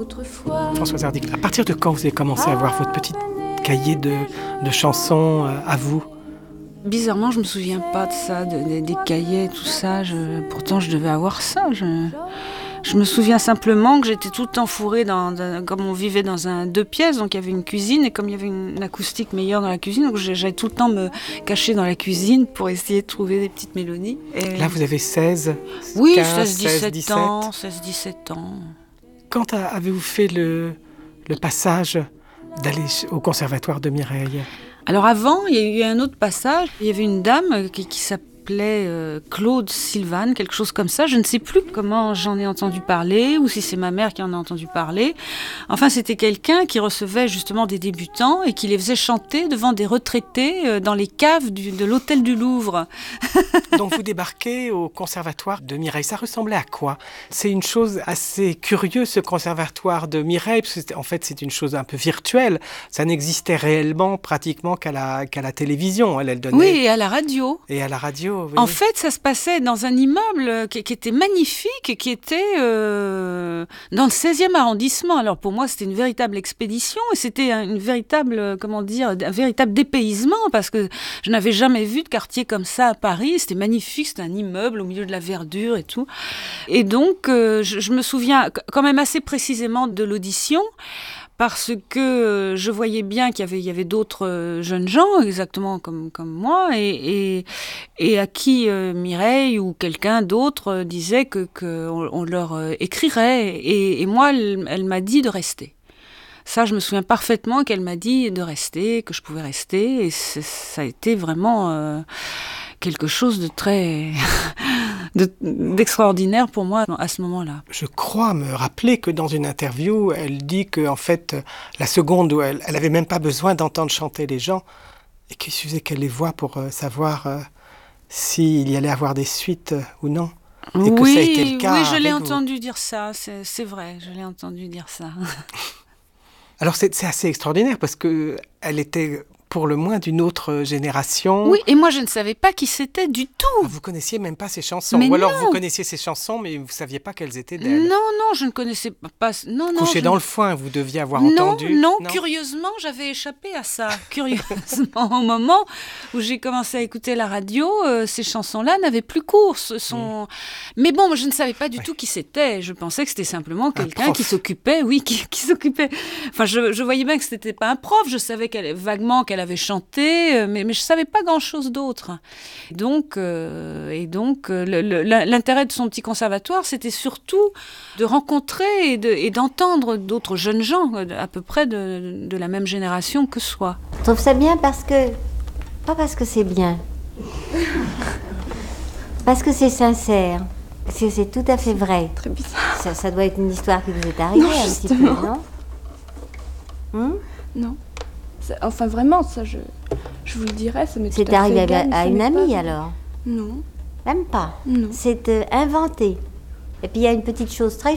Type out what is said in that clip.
autrefois. Françoise Hardy, à partir de quand vous avez commencé à avoir votre petit cahier de chansons à vous? Bizarrement, je me souviens pas de ça, des cahiers, tout ça. Pourtant, je devais avoir ça. Je me souviens simplement que j'étais tout le temps fourrée comme on vivait dans un 2 pièces, donc il y avait une cuisine, et comme il y avait une acoustique meilleure dans la cuisine, donc j'allais tout le temps me cacher dans la cuisine pour essayer de trouver des petites mélodies. Et... Là, vous avez 16, oui, 15, 16-17 ans, 16-17 ans. Quand avez-vous fait le passage d'aller au conservatoire de Mireille? Alors avant, il y a eu un autre passage. Il y avait une dame qui s'appelait Claude Sylvane, quelque chose comme ça. Je ne sais plus comment j'en ai entendu parler ou si c'est ma mère qui en a entendu parler. Enfin, c'était quelqu'un qui recevait justement des débutants et qui les faisait chanter devant des retraités dans les caves de l'hôtel du Louvre. Donc vous débarquez au conservatoire de Mireille. Ça ressemblait à quoi? C'est une chose assez curieuse, ce conservatoire de Mireille, parce que en fait c'est une chose un peu virtuelle. Ça n'existait réellement pratiquement qu'à la télévision. Elle donnait... Oui, et à la radio. Et à la radio. Oui. En fait, ça se passait dans un immeuble qui était magnifique, qui était dans le 16e arrondissement. Alors pour moi, c'était une véritable expédition et c'était un véritable dépaysement parce que je n'avais jamais vu de quartier comme ça à Paris. C'était magnifique, c'était un immeuble au milieu de la verdure et tout. Et donc, je me souviens quand même assez précisément de l'audition. Parce que je voyais bien qu'il y avait d'autres jeunes gens, exactement comme moi, et à qui Mireille ou quelqu'un d'autre disait qu'on leur écrirait. Et moi, elle m'a dit de rester. Ça, je me souviens parfaitement qu'elle m'a dit de rester, que je pouvais rester. Et ça a été vraiment quelque chose de très... d'extraordinaire pour moi à ce moment-là. Je crois me rappeler que dans une interview, elle dit qu'en fait, la seconde où elle avait même pas besoin d'entendre chanter les gens et qu'il suffisait qu'elle les voie pour savoir s'il y allait avoir des suites ou non. Et que ça a été le cas. Oui, je l'ai entendu dire ça, c'est vrai, je l'ai entendu dire ça. Alors c'est assez extraordinaire parce qu'elle était... pour le moins d'une autre génération. Oui, et moi je ne savais pas qui c'était du tout. Ah, vous connaissiez même pas ses chansons. Mais ou alors non. vous connaissiez ses chansons, mais vous saviez pas qu'elles étaient d'elle. Non, je ne connaissais pas. Non, Couché dans le foin, vous deviez avoir entendu. Non, curieusement, j'avais échappé à ça. Curieusement, au moment où j'ai commencé à écouter la radio, ces chansons-là n'avaient plus cours. Mais bon, je ne savais pas du tout qui c'était. Je pensais que c'était simplement quelqu'un qui s'occupait, qui s'occupait. Enfin, je voyais bien que c'était pas un prof. Je savais vaguement qu'elle avait chanté, mais je savais pas grand-chose d'autre. Donc, l'intérêt de son petit conservatoire, c'était surtout de rencontrer et d'entendre d'autres jeunes gens, à peu près de la même génération que soi. Je trouve ça bien pas parce que c'est bien, parce que c'est sincère, c'est tout à fait vrai. Très bizarre. Ça doit être une histoire qui vous est arrivée Non, un petit peu, non? Non. Enfin, vraiment, ça, je vous le dirais, ça m'est tout à fait C'est arrivé égal, à une amie, alors? Non. Même pas? Non. C'est inventé. Et puis il y a une petite chose très